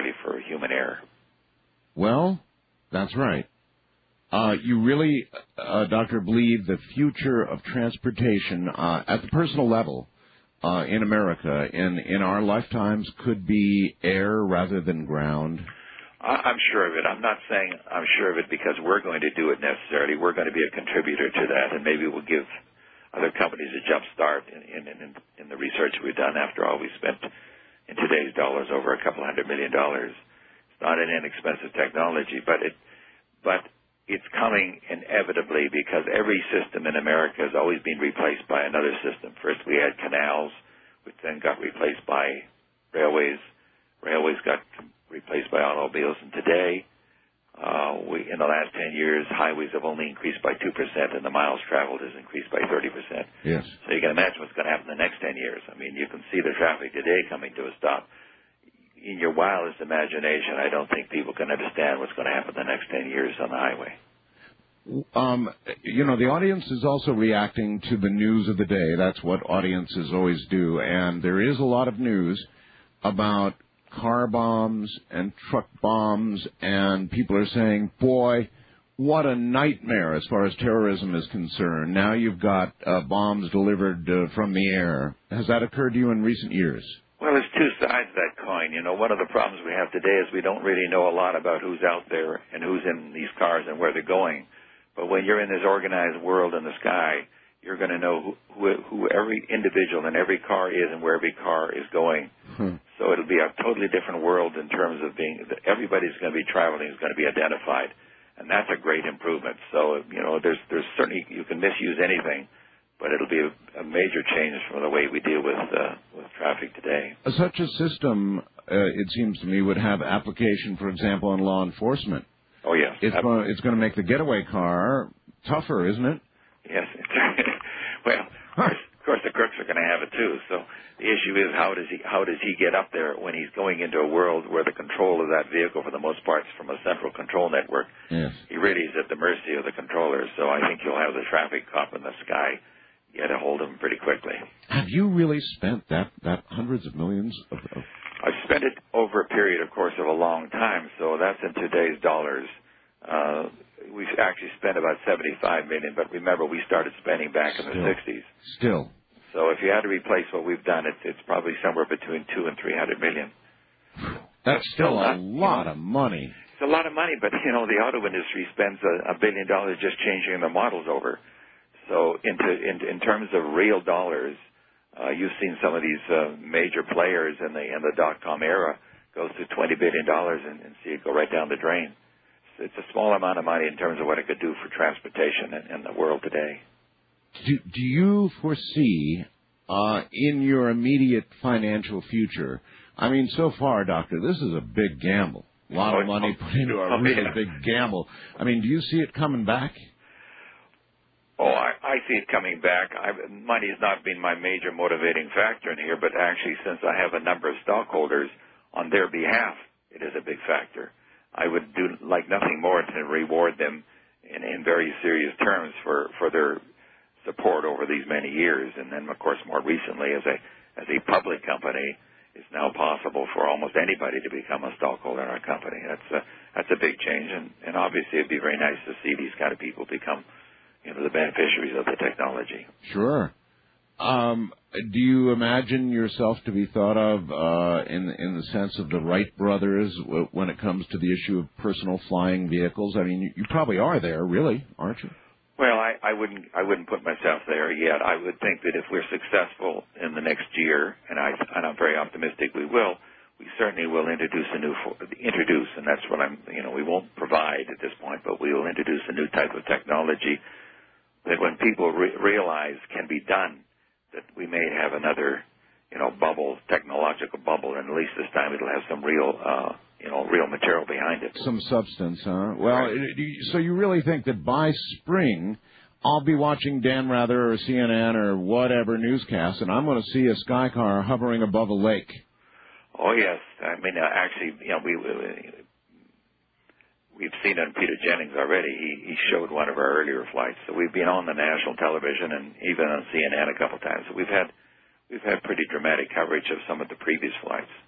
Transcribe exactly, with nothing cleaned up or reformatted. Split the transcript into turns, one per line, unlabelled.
entirely for human error.
Well, that's right. Uh, you really, uh, Doctor, believe the future of transportation uh, at the personal level uh, in America in, in our lifetimes could be air rather than ground?
I'm sure of it. I'm not saying I'm sure of it because we're going to do it necessarily. We're going to be a contributor to that, and maybe we'll give other companies a jump start in, in, in, in the research we've done. After all, we spent in today's dollars over a couple hundred million dollars. It's not an inexpensive technology, but it, but it's coming inevitably because every system in America has always been replaced by another system. First, we had canals, which then got replaced by railways. Railways got replaced by automobiles, and today, uh, we, in the last ten years, highways have only increased by two percent, and the miles traveled has increased by thirty percent.
Yes.
So you can imagine what's going to happen in the next ten years. I mean, you can see the traffic today coming to a stop. In your wildest imagination, I don't think people can understand what's going to happen in the next ten years on the highway.
Um, you know, the audience is also reacting to the news of the day. That's what audiences always do, and there is a lot of news about car bombs and truck bombs, and people are saying, boy, what a nightmare as far as terrorism is concerned. Now you've got uh, bombs delivered uh, from the air. Has that occurred to you in recent years?
Well, there's two sides of that coin. You know, one of the problems we have today is we don't really know a lot about who's out there and who's in these cars and where they're going. But when you're in this organized world in the sky, you're going to know who, who, who every individual in every car is and where every car is going. Hmm. So it'll be a totally different world in terms of being, everybody's going to be traveling is going to be identified. And that's a great improvement. So, you know, there's, there's certainly, you can misuse anything, but it'll be a, a major change from the way we deal with, uh, with traffic today.
Such a system, uh, it seems to me, would have application, for example, in law enforcement.
Oh, yes.
It's going, it's going to make the getaway car tougher, isn't it?
Yes. Well, of course, of course, the crooks are going to have it too. So the issue is how does he how does he get up there when he's going into a world where the control of that vehicle, for the most part, is from a central control network.
Yes.
He really is at the mercy of the controllers. So I think you'll have the traffic cop in the sky get a hold of him pretty quickly.
Have you really spent that that hundreds of millions of? of...
I've spent it over a period, of course, of a long time. So that's in today's dollars. Uh, We've actually spent about seventy-five million dollars, but remember, we started spending back in
Still.
the sixties.
Still.
So if you had to replace what we've done, it's, it's probably somewhere between two and three hundred million dollars.
That's still, still
a
not, lot you know, of money.
It's a lot of money, but, you know, the auto industry spends a, a billion dollars just changing the models over. So into, in, in terms of real dollars, uh, you've seen some of these uh, major players in the, in the dot-com era go through twenty billion dollars and, and see it go right down the drain. It's a small amount of money in terms of what it could do for transportation in, in the world today.
Do, do you foresee uh, in your immediate financial future, I mean, so far, Doctor, this is a big gamble. A lot
oh,
of money
oh,
put into a
oh,
really
yeah.
big gamble. I mean, do you see it coming back?
Oh, I, I see it coming back. I, money has not been my major motivating factor in here, but actually since I have a number of stockholders on their behalf, it is a big factor. I would do like nothing more to reward them in, in very serious terms for, for their support over these many years. And then, of course, more recently, as a as a public company, it's now possible for almost anybody to become a stockholder in our company. That's a, that's a big change, and, and obviously it'd be very nice to see these kind of people become, you know, the beneficiaries of the technology.
Sure. Um, do you imagine yourself to be thought of uh, in in the sense of the Wright brothers w- when it comes to the issue of personal flying vehicles? I mean, you, you probably are there, really, aren't you?
Well, I, I wouldn't I wouldn't put myself there yet. I would think that if we're successful in the next year, and I and I'm very optimistic we will, we certainly will introduce a new introduce, and that's what I'm. You know, we won't provide at this point, but we will introduce a new type of technology that when people re- realize can be done, that we may have another, you know, bubble, technological bubble, and at least this time it'll have some real, uh, you know, real material behind it.
Some substance, huh? Well,
right.
it, so you really think that by spring, I'll be watching Dan Rather or C N N or whatever newscast, and I'm going to see a sky car hovering above a lake.
Oh, yes. I mean, uh, actually, you know, we, we, we've seen it on Peter Jennings already. He, he showed one of our earlier flights. So we've been on the national television and even on C N N a couple times. So we've had we've had pretty dramatic coverage of some of the previous flights.